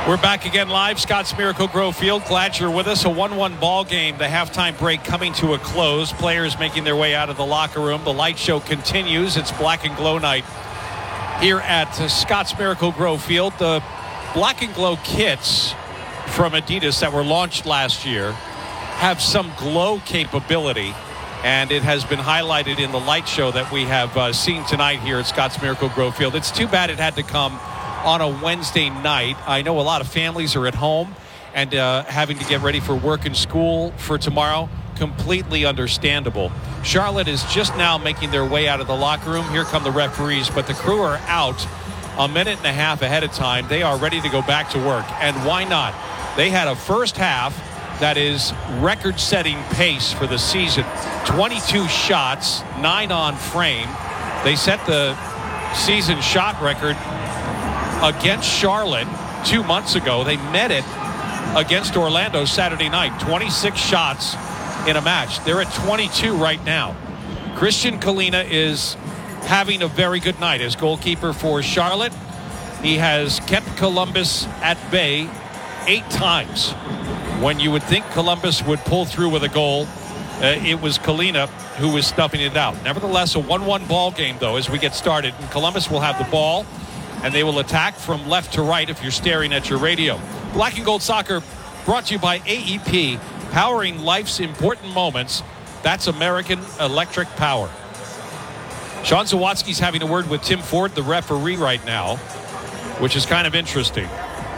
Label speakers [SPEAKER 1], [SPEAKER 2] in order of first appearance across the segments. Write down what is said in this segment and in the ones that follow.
[SPEAKER 1] We're back again live, Scotts Miracle-Gro Field. Glad you're with us. A 1-1 ball game. The halftime break coming to a close. Players making their way out of the locker room. The light show continues. It's Black and Glow night here at Scotts Miracle-Gro Field. The Black and Glow kits from Adidas that were launched last year have some glow capability, and it has been highlighted in the light show that we have seen tonight here at Scotts Miracle-Gro Field. It's too bad it had to come on a Wednesday night. I know a lot of families are at home and having to get ready for work and school for tomorrow. Completely understandable. Charlotte is just now making their way out of the locker room. Here come the referees, but the crew are out a minute and a half ahead of time. They are ready to go back to work, and why not? They had a first half that is record-setting pace for the season. 22 shots, 9 on frame. They set the season shot record against Charlotte 2 months ago. They met it against Orlando Saturday night. 26 shots in a match. They're at 22 right now. Christian Kahlina is having a very good night as goalkeeper for Charlotte. He has kept Columbus at bay 8 times. When you would think Columbus would pull through with a goal, it was Kahlina who was stuffing it out. Nevertheless, a 1-1 ball game, though, as we get started. And Columbus will have the ball, and they will attack from left to right if you're staring at your radio. Black and Gold Soccer brought to you by AEP, powering life's important moments. That's American Electric Power. Sean Zawatsky's having a word with Tim Ford, the referee, right now, which is kind of interesting.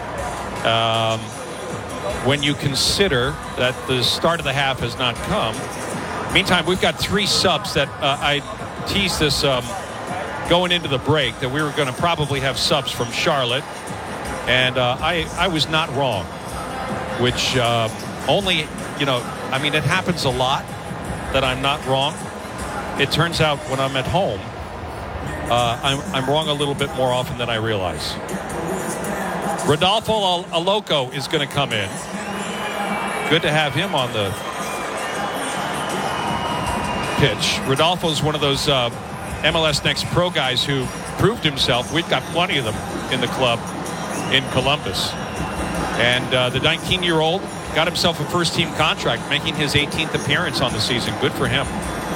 [SPEAKER 1] When you consider that the start of the half has not come. Meantime, we've got 3 subs that I teased this going into the break, that we were going to probably have subs from Charlotte, and I was not wrong, which only, I mean, it happens a lot that I'm not wrong. It turns out when I'm at home, I'm wrong a little bit more often than I realize. Rodolfo Aloco is going to come in. Good to have him on the pitch. Rodolfo is one of those MLS Next Pro guys who proved himself. We've got plenty of them in the club in Columbus. And the 19-year-old got himself a first-team contract, making his 18th appearance on the season. Good for him.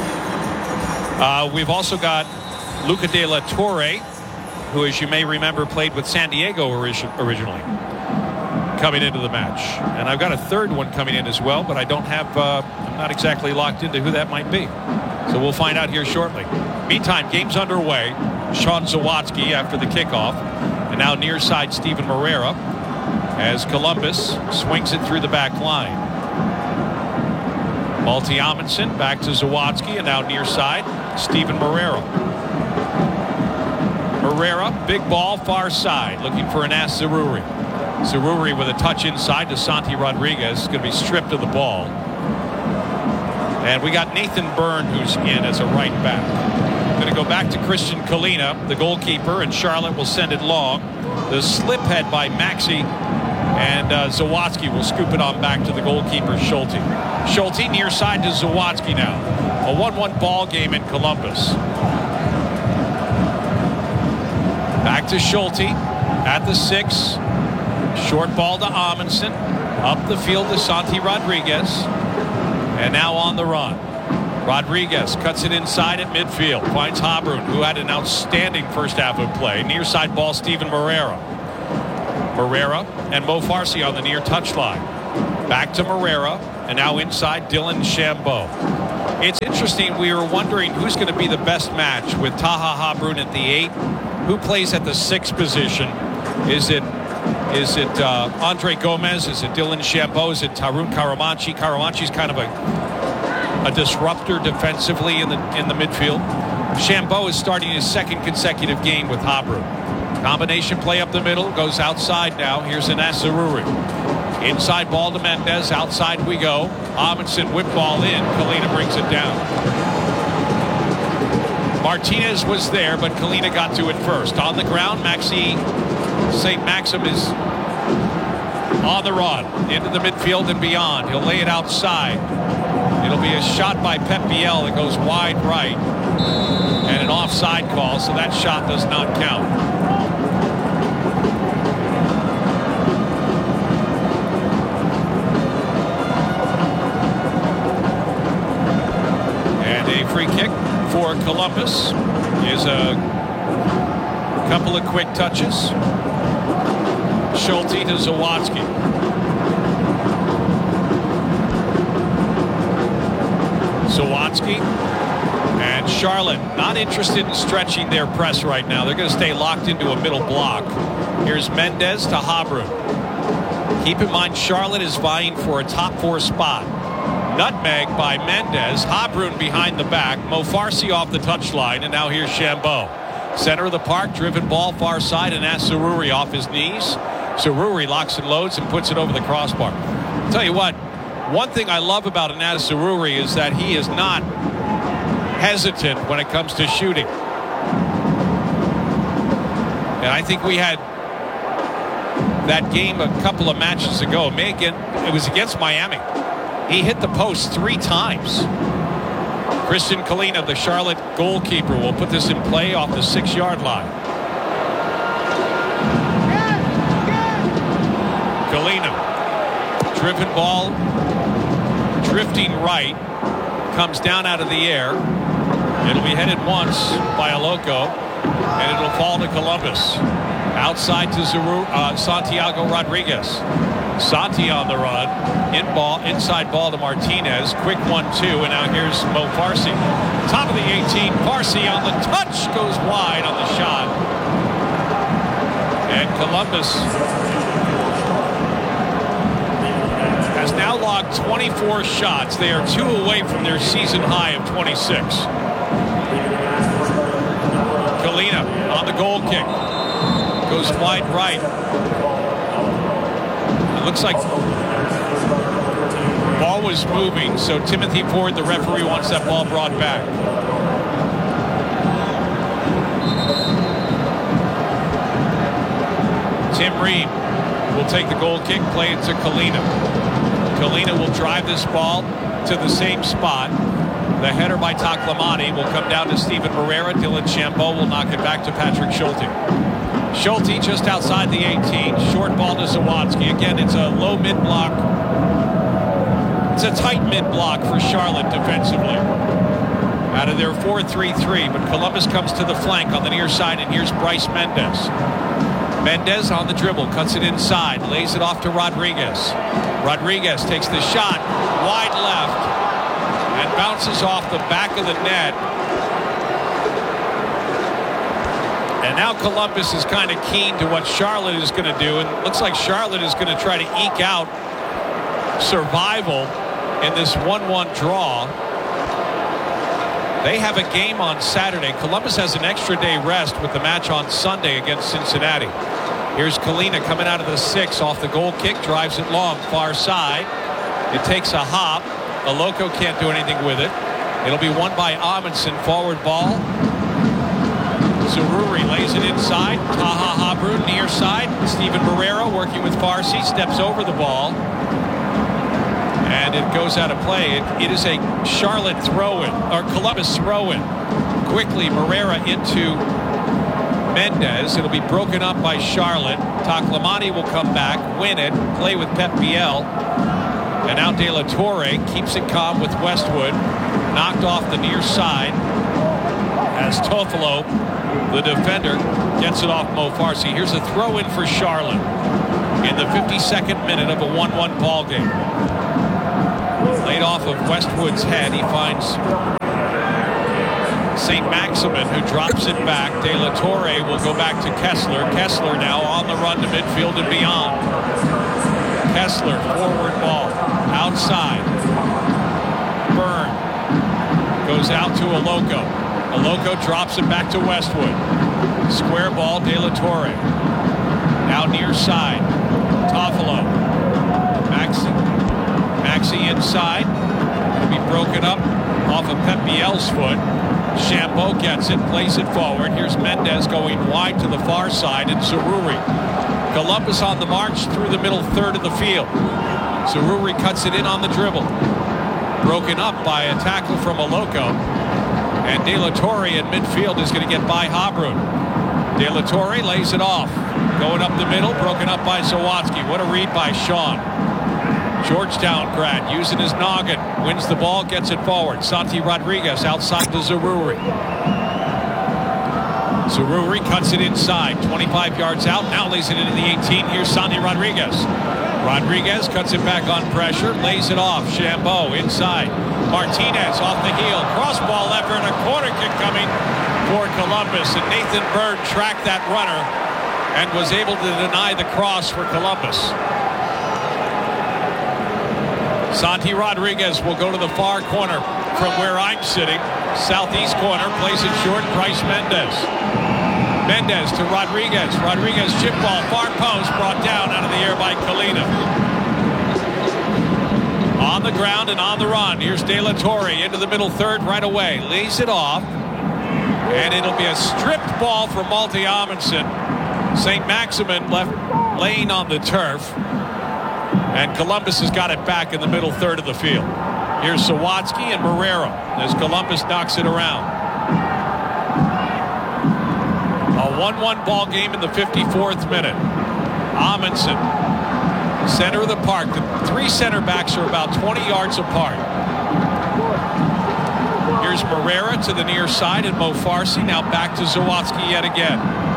[SPEAKER 1] We've also got Luca de la Torre, who, as you may remember, played with San Diego originally, coming into the match. And I've got a third one coming in as well, but I don't have, I'm not exactly locked into who that might be. So we'll find out here shortly. Meantime, game's underway. Sean Zawatsky after the kickoff. And now near side Steven Moreira as Columbus swings it through the back line. Malte Amundsen back to Zawatsky, and now near side Steven Moreira. Moreira, big ball, far side, looking for Anas Zaroury. Zaroury with a touch inside to Santi Rodriguez. Is going to be stripped of the ball. And we got Nathan Byrne, who's in as a right back. Going to go back to Christian Kahlina, the goalkeeper, and Charlotte will send it long. The slip head by Maxey, and Zawatsky will scoop it on back to the goalkeeper, Schulte. Schulte near side to Zawatsky now. A 1-1 ball game in Columbus. Back to Schulte at the 6. Short ball to Amundsen. Up the field to Santi Rodriguez. And now on the run. Rodriguez cuts it inside at midfield. Finds Habrun, who had an outstanding first half of play. Near side ball, Steven Moreira. Moreira and Mo Farsi on the near touchline. Back to Moreira. And now inside Dylan Shambo. It's interesting. We were wondering who's going to be the best match with Taha Habrun at the 8. Who plays at the 6 position? Is it Andre Gomez? Is it Dylan Shambo? Is it Tarun Karamanchi? Karamanchi's kind of a disruptor defensively in the midfield. Shambo is starting his 2nd consecutive game with Habrun. Combination play up the middle, goes outside now. Here's Anas Zaroury. Inside ball to Mendez. Outside we go. Amundsen whip ball in. Kahlina brings it down. Martinez was there, but Kahlina got to it first. On the ground, Maxi St. Maxim is on the run into the midfield and beyond. He'll lay it outside. It'll be a shot by Pep Biel that goes wide right, and an offside call, so that shot does not count. free kick for Columbus. Here's a couple of quick touches. Schulte to Zawadzki. Zawadzki and Charlotte not interested in stretching their press right now. They're going to stay locked into a middle block. Here's Mendez to Habrun. Keep in mind, Charlotte is vying for a top 4 spot. Nutmeg by Mendez. Habrun behind the back. Mo Farsi off the touchline, and now here's Shambo. Center of the park, driven ball far side, and Anas Zaroury off his knees. Zaroury locks and loads and puts it over the crossbar. I'll tell you what, one thing I love about Anas Zaroury is that he is not hesitant when it comes to shooting. And I think we had that game a couple of matches ago. It was against Miami. He hit the post 3 times. Christian Kalina, the Charlotte goalkeeper, will put this in play off the 6-yard line. Kalina, driven ball, drifting right, comes down out of the air. It'll be headed once by Aloko, and it'll fall to Columbus. Outside to Santiago Rodriguez. Santi on the run. Inside ball to Martinez. Quick 1-2, and now here's Mo Farsi. Top of the 18. Farsi on the touch. Goes wide on the shot. And Columbus has now logged 24 shots. They are 2 away from their season high of 26. Kalina on the goal kick. Goes wide right. It looks like ball was moving, so Timothy Ford, the referee, wants that ball brought back. Tim Reed will take the goal kick, play it to Kalina. Kalina will drive this ball to the same spot. The header by Taklamani will come down to Steven Barrera. Dylan Chambeau will knock it back to Patrick Schulte. Schulte just outside the 18. Short ball to Zawadzki. Again, it's a low mid-block. It's a tight mid-block for Charlotte defensively. Out of their 4-3-3, but Columbus comes to the flank on the near side, and here's Bryce Mendez. Mendez on the dribble, cuts it inside, lays it off to Rodriguez. Rodriguez takes the shot, wide left, and bounces off the back of the net. And now Columbus is kind of keen to what Charlotte is going to do, and it looks like Charlotte is going to try to eke out survival in this 1-1 draw. They have a game on Saturday. Columbus has an extra day rest with the match on Sunday against Cincinnati. Here's Kalina coming out of the 6 off the goal kick, drives it long, far side. It takes a hop. Aloko can't do anything with it. It'll be won by Amundsen. Forward ball. Zaroury lays it inside. Taha Habrun near side. Steven Barrera working with Farsi, steps over the ball. And it goes out of play. It is a Charlotte throw-in, or Columbus throw-in. Quickly, Barrera into Mendez. It'll be broken up by Charlotte. Taklamani will come back, win it, play with Pep Biel. And now De La Torre keeps it calm with Westwood. Knocked off the near side as Toffolo, the defender, gets it off Mo Farsi. Here's a throw-in for Charlotte in the 52nd minute of a 1-1 ball game. Laid off of Westwood's head. He finds St. Maximin, who drops it back. De La Torre will go back to Kessler. Kessler now on the run to midfield and beyond. Kessler, forward ball, outside. Byrne goes out to Aloko. Aloko drops it back to Westwood. Square ball, De La Torre. Now near side. Toffolo. Maxi inside. It'll be broken up off of Pep Biel's foot. Chambeau gets it, plays it forward. Here's Mendez going wide to the far side, and Zaroury. Columbus on the march through the middle third of the field. Zaroury cuts it in on the dribble. Broken up by a tackle from Aloko. And De La Torre in midfield is going to get by Habrun. De La Torre lays it off. Going up the middle, broken up by Zawadzki. What a read by Sean. Georgetown grad using his noggin. Wins the ball, gets it forward. Santi Rodriguez outside to Zaroury. Zaroury cuts it inside. 25 yards out. Now lays it into the 18. Here's Santi Rodriguez. Rodriguez cuts it back on pressure. Lays it off. Shambo inside. Martinez off the heel. Cross ball effort and a corner kick coming for Columbus. And Nathan Byrne tracked that runner and was able to deny the cross for Columbus. Santi Rodriguez will go to the far corner from where I'm sitting. Southeast corner, plays it short. Bryce Mendez. Mendez to Rodriguez. Rodriguez chip ball, far post, brought down out of the air by Kalina. On the ground and on the run. Here's De La Torre into the middle third right away. Lays it off. And it'll be a stripped ball for Malte Amundsen. St. Maximin left laying on the turf. And Columbus has got it back in the middle third of the field. Here's Sawatsky and Marrero as Columbus knocks it around. A 1-1 ball game in the 54th minute. Amundsen, center of the park. The three center backs are about 20 yards apart. Here's Marrero to the near side and Mo Farsi now back to Sawatsky yet again.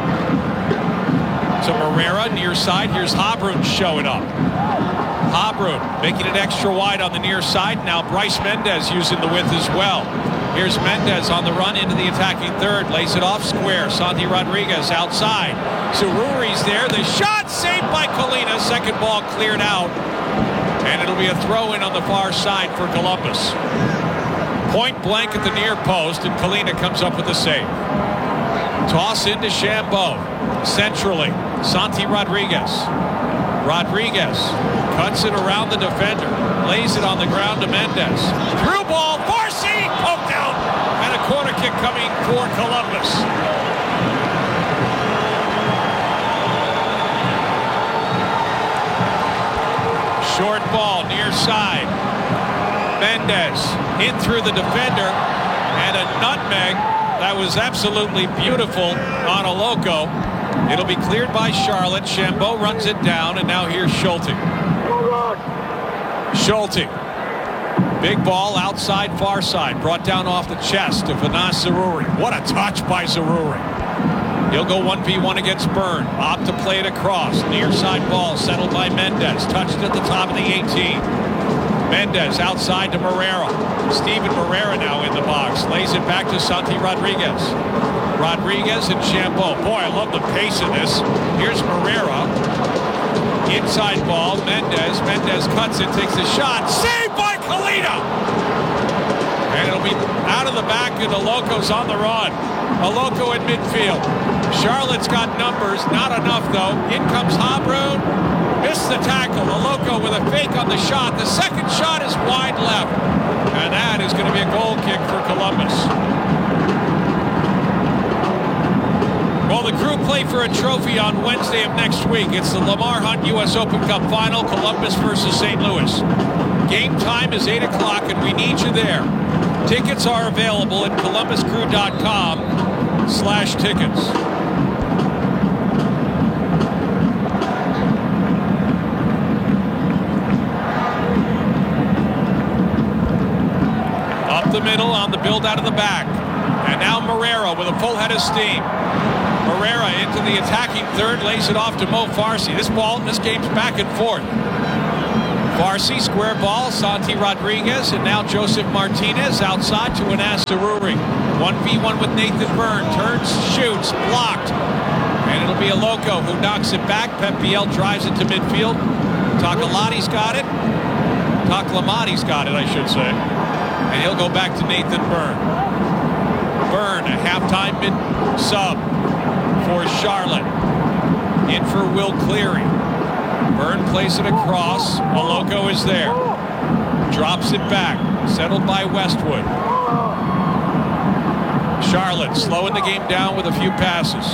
[SPEAKER 1] To Marrero near side. Here's Habrun showing up. Habrun making it extra wide on the near side. Now Bryce Mendez using the width as well. Here's Mendez on the run into the attacking third. Lays it off square. Santi Rodriguez outside. Zaroury's there. The shot saved by Kalina. Second ball cleared out. And it'll be a throw in on the far side for Columbus. Point blank at the near post, and Kalina comes up with a save. Toss into Shambo. Centrally. Santi Rodriguez. Rodriguez cuts it around the defender. Lays it on the ground to Mendez. Through ball. Farsi poked out. And a corner kick coming for Columbus. Short ball near side. Mendez in through the defender. And a nutmeg that was absolutely beautiful on a loco. It'll be cleared by Charlotte. Shambo runs it down, and now here's Schulte. Schulte. Big ball outside, far side. Brought down off the chest of Anas Zaroury. What a touch by Zaroury. He'll go 1v1 against Byrne. Opt to play it across. Near side ball settled by Mendez. Touched at the top of the 18. Mendez outside to Marrero. Steven Marrero now in the box. Lays it back to Santi Rodriguez. Rodriguez and Shambo. Boy, I love the pace of this. Here's Marrero. Inside ball. Mendez. Mendez cuts it. Takes a shot. Saved by Kalina. And it'll be out of the back, and Aloko's on the run. Aloko in midfield. Charlotte's got numbers. Not enough, though. In comes Habrun. Missed the tackle. Aloko with a fake on the shot. The second shot is wide left. And that is going to be a goal kick for Columbus. Well, the crew play for a trophy on Wednesday of next week. It's the Lamar Hunt U.S. Open Cup Final, Columbus versus St. Louis. Game time is 8 o'clock, and we need you there. Tickets are available at columbuscrew.com/tickets. Up the middle on the build out of the back. And now Marrero with a full head of steam. Marrero into the attacking third, lays it off to Mo Farsi. This game's back and forth. Farsi, square ball, Santi Rodriguez, and now Joseph Martinez outside to Anas Zaroury. 1v1 with Nathan Byrne. Turns, shoots, blocked. And it'll be Aloko who knocks it back. Pep Biel drives it to midfield. Takalati's got it. Taklamati's got it, I should say. And he'll go back to Nathan Byrne. Byrne, a halftime mid-sub for Charlotte. In for Will Cleary. Byrne plays it across. Aloko is there. Drops it back. Settled by Westwood. Charlotte slowing the game down with a few passes.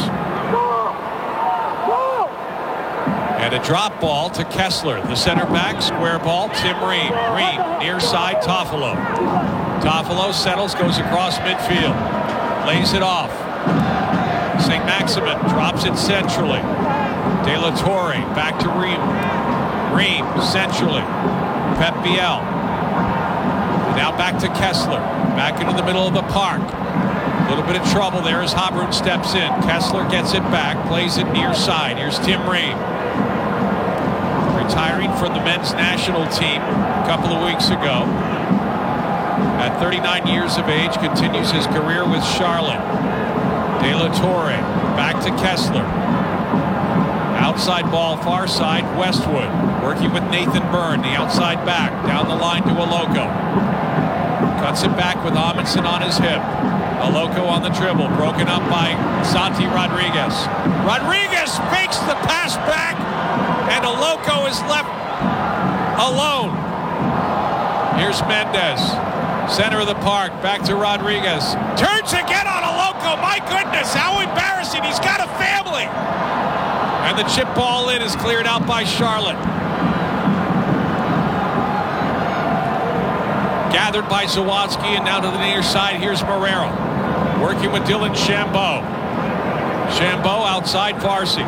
[SPEAKER 1] And a drop ball to Kessler. The center back. Square ball. Tim Ream. Ream near side. Toffolo. Toffolo settles. Goes across midfield. Lays it off. St. Maximin drops it centrally. De La Torre back to Ream. Ream centrally. Pep Biel. Now back to Kessler. Back into the middle of the park. A little bit of trouble there as Habrun steps in. Kessler gets it back. Plays it near side. Here's Tim Ream. Retiring from the men's national team a couple of weeks ago. At 39 years of age, continues his career with Charlotte. De La Torre. Back to Kessler. Outside ball, far side, Westwood. Working with Nathan Byrne, the outside back. Down the line to Aloko. Cuts it back with Amundsen on his hip. Aloko on the dribble. Broken up by Santi Rodriguez. Rodriguez fakes the pass back. And Aloko is left alone. Here's Mendez. Center of the park. Back to Rodriguez. Turns again on Aloko. My goodness, how embarrassing. He's got a family. And the chip ball in is cleared out by Charlotte. Gathered by Zawadzki, and now to the near side. Here's Marrero. Working with Dylan Shambo. Shambo outside Farsi.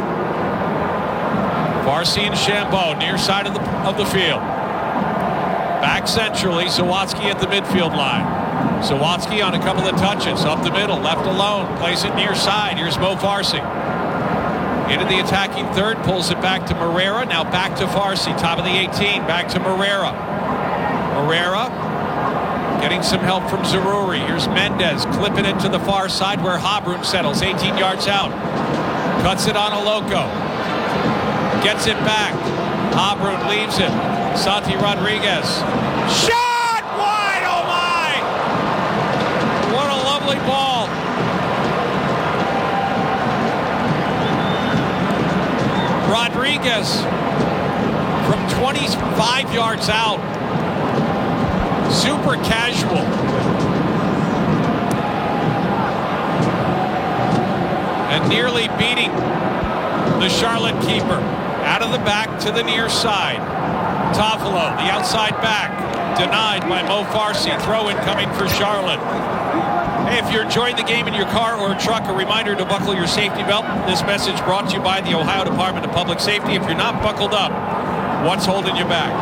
[SPEAKER 1] Farsi and Shambo near side of the field. Back centrally, Zawadzki at the midfield line. Zawadzki on a couple of touches. Up the middle, left alone. Plays it near side. Here's Mo Farsi. Into the attacking third, pulls it back to Marrera. Now back to Farsi, top of the 18. Back to Marrera. Marrera getting some help from Zaroury. Here's Mendez clipping it to the far side where Habrun settles, 18 yards out. Cuts it on Aloko. Gets it back. Habrun leaves it. Santi Rodriguez. Shot! Wide! Oh my! What a lovely ball. Rodriguez from 25 yards out. Super casual. And nearly beating the Charlotte keeper. Out of the back to the near side. Toffolo, the outside back. Denied by Mo Farsi. Throw in coming for Charlotte. Hey, if you're enjoying the game in your car or truck, a reminder to buckle your safety belt. This message brought to you by the Ohio Department of Public Safety. If you're not buckled up, what's holding you back?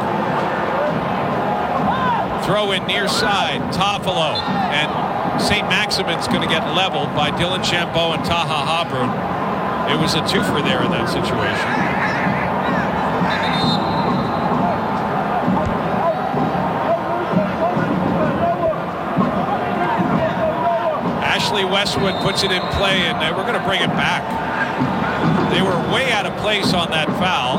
[SPEAKER 1] Throw in near side, Toffolo. And St. Maximin's going to get leveled by Dylan Shambo and Taha Habrun. It was a twofer there in that situation. Ashley Westwood puts it in play, and we're going to bring it back. They were way out of place on that foul.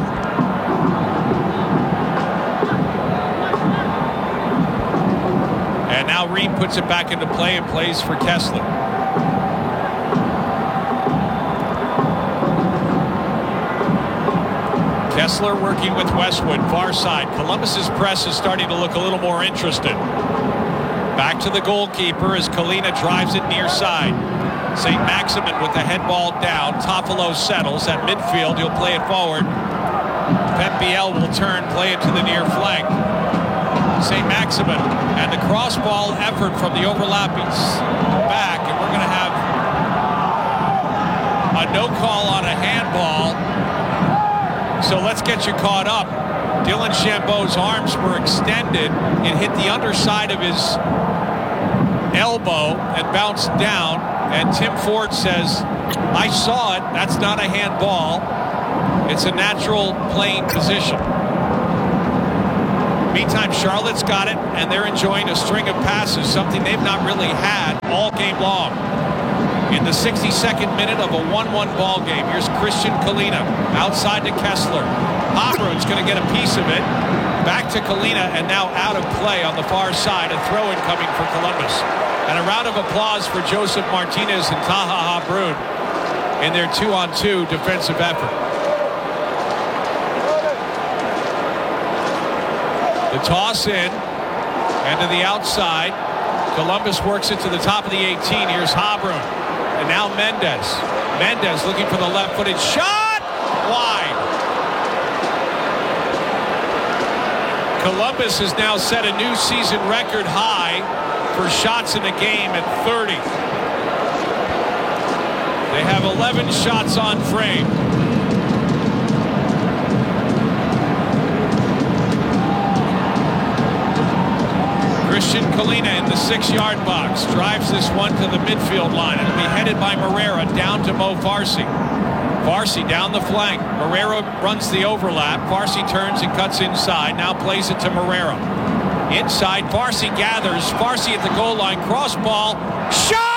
[SPEAKER 1] And now Ream puts it back into play and plays for Kessler. Kessler working with Westwood, far side. Columbus's press is starting to look a little more interested. Back to the goalkeeper as Kalina drives it near side. St. Maximin with the head ball down. Toffolo settles at midfield. He'll play it forward. Pep Biel will turn, play it to the near flank. St. Maximin and the cross ball effort from the overlapping back, and we're going to have a no call on a handball. So let's get you caught up. Dylan Shambo's arms were extended. It hit the underside of his elbow and bounced down. And Tim Ford says, I saw it. That's not a handball. It's a natural playing position. Meantime, Charlotte's got it, and they're enjoying a string of passes, something they've not really had all game long. In the 62nd minute of a 1-1 ball game, here's Christian Kalina outside to Kessler. Habrun's going to get a piece of it. Back to Kalina, and now out of play on the far side. A throw-in coming for Columbus. And a round of applause for Joseph Martinez and Taha Habrun in their 2-on-2 defensive effort. The toss in, and to the outside. Columbus works it to the top of the 18. Here's Habrun. And now Mendez. Mendez looking for the left-footed shot. Wide. Columbus has now set a new season record high for shots in a game at 30. They have 11 shots on frame. Kakalina in the 6-yard box. Drives this one to the midfield line. It'll be headed by Marrera down to Mo Farsi. Farsi down the flank. Marrera runs the overlap. Farsi turns and cuts inside. Now plays it to Marrera. Inside, Farsi gathers. Farsi at the goal line. Cross ball. Shot!